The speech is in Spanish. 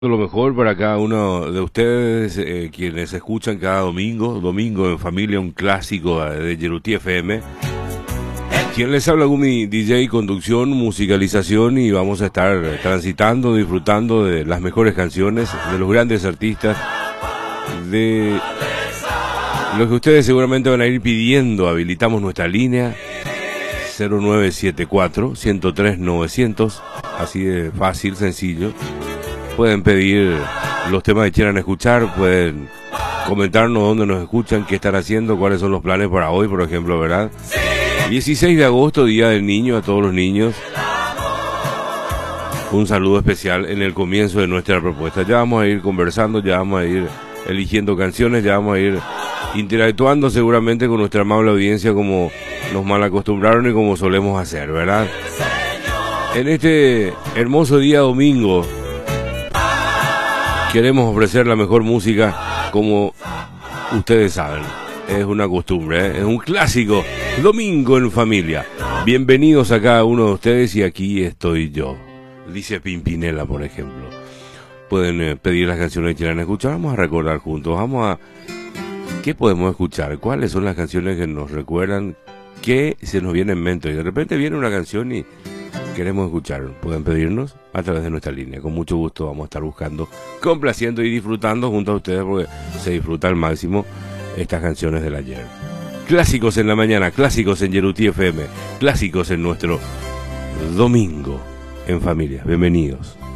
Lo mejor para cada uno de ustedes, quienes escuchan cada domingo en familia, un clásico de Yeruti FM. Quien les habla, Gumi DJ, conducción, musicalización, y vamos a estar transitando, disfrutando de las mejores canciones, de los grandes artistas, de lo que ustedes seguramente van a ir pidiendo. Habilitamos nuestra línea 0974-103-900, así de fácil, sencillo. Pueden pedir los temas que quieran escuchar, pueden comentarnos dónde nos escuchan, qué están haciendo, cuáles son los planes para hoy, por ejemplo, ¿verdad? 16 de agosto, Día del Niño, a todos los niños. Un saludo especial en el comienzo de nuestra propuesta. Ya vamos a ir conversando, ya vamos a ir eligiendo canciones, ya vamos a ir interactuando seguramente con nuestra amable audiencia como nos mal acostumbraron y como solemos hacer, ¿verdad? En este hermoso día domingo queremos ofrecer la mejor música, como ustedes saben. Es una costumbre, ¿eh? Es un clásico. Domingo en familia. Bienvenidos a cada uno de ustedes, y aquí estoy yo. Dice Pimpinela, por ejemplo. Pueden pedir las canciones que quieran escuchar. Vamos a recordar juntos. ¿Qué podemos escuchar? ¿Cuáles son las canciones que nos recuerdan? ¿Qué se nos viene en mente? Y de repente viene una canción y queremos escuchar. Pueden pedirnos a través de nuestra línea. Con mucho gusto vamos a estar buscando, complaciendo y disfrutando junto a ustedes, porque se disfruta al máximo estas canciones del ayer. Clásicos en la mañana, clásicos en Yeruti FM, clásicos en nuestro domingo en familia. Bienvenidos.